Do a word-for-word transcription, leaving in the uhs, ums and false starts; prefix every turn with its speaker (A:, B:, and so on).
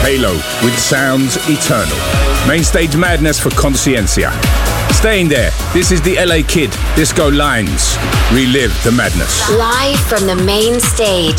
A: Halo with Sounds Eternal. Mainstage madness for Consciencia. Staying there, this is the L A Kid, Disco Lines. Relive the madness.
B: Live from the main stage